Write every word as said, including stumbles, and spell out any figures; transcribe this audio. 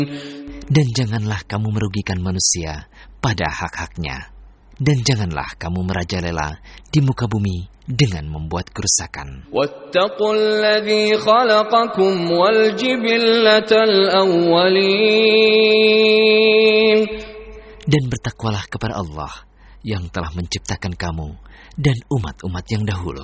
Dan janganlah kamu merugikan manusia pada hak-haknya. Dan janganlah kamu merajalela di muka bumi dengan membuat kerusakan. Wattaqulladzi khalaqakum wal jibillatal awwalin. Dan bertakwalah kepada Allah yang telah menciptakan kamu dan umat-umat yang dahulu.